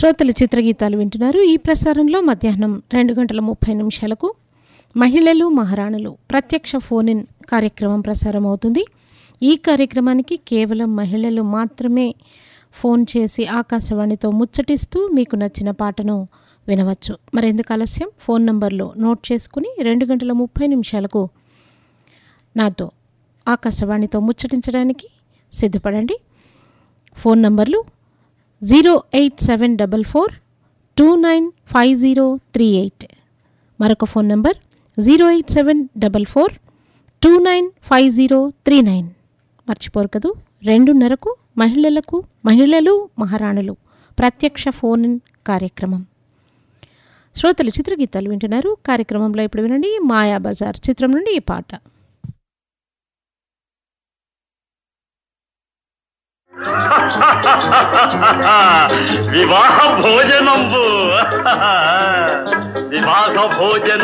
శ్రోతలు చిత్రగీతాలు వింటున్నారు. ఈ ప్రసారంలో మధ్యాహ్నం 2:30 మహిళలు మహారాణులు ప్రత్యక్ష ఫోన్ ఇన్ కార్యక్రమం ప్రసారం అవుతుంది. ఈ కార్యక్రమానికి కేవలం మహిళలు మాత్రమే ఫోన్ చేసి ఆకాశవాణితో ముచ్చటిస్తూ మీకు నచ్చిన పాటను వినవచ్చు. మరెందుకు ఆలస్యం, ఫోన్ నంబర్లో నోట్ చేసుకుని 2:30 నాతో ఆకాశవాణితో ముచ్చటించడానికి సిద్ధపడండి. ఫోన్ నంబర్లు 08744295038, మరొక ఫోన్ నంబర్ 08744295039. మర్చిపోరు కదూ. 2:30 మహిళలు మహారాణులు ప్రత్యక్ష ఫోన్ ఇన్ కార్యక్రమం. శ్రోతలు చిత్రగీతాలు వింటున్నారు. కార్యక్రమంలో ఇప్పుడు వినండి మాయాబజార్ చిత్రం నుండి ఈ పాట. వివాహ భోజనంబు వివాహ భోజనం